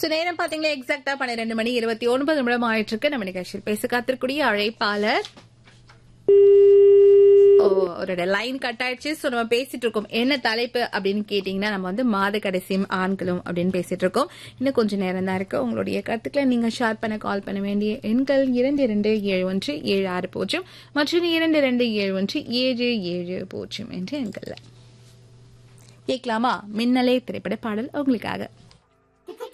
நேரம் பாத்தீங்களா எக்ஸாக்டா 12:29 ஆயிட்டு இருக்கு. நம்ம நிகழ்ச்சியில் பேச காத்திருக்கூடிய அழைப்பாளர் ஒரு லைன் கட் ஆயிடுச்சு. சோ நம்ம பேசிட்டு இருக்கோம் என்ன தலைப்பு அப்படின்னு கேட்டீங்கன்னா, நம்ம வந்து மாத கடைசியும் ஆண்களும் அப்படின்னு பேசிட்டு இருக்கோம். இன்னும் கொஞ்சம் நேரம் தான் இருக்கு. உங்களுடைய கருத்துக்களை நீங்க ஷேர் பண்ண கால் பண்ண வேண்டிய எண்கள் 227176 மற்றும் 227177 என்ற எண்கள்ல கேட்கலாமா? மின்னலே திரைப்பட பாடல் உங்களுக்காக.